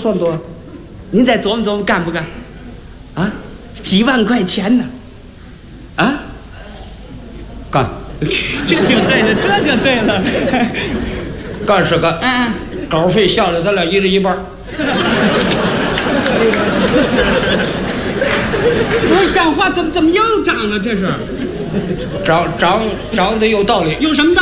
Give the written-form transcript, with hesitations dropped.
算多。您再琢磨琢磨，干不干？啊，几万块钱呢？啊，干， 这就对了，这就对了。 干是干，稿费下来，咱俩一人一半。 不像话，怎么又涨了？这是涨得有道理。 有什么道理？